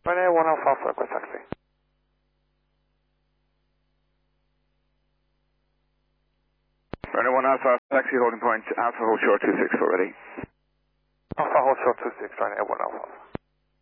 Ryanair 1 Alpha Alpha, request taxi. Ryanair 1 Alpha, taxi holding point, Alpha hold short 26 already. Alpha hold short 26, Ryanair 1 Alpha Alpha.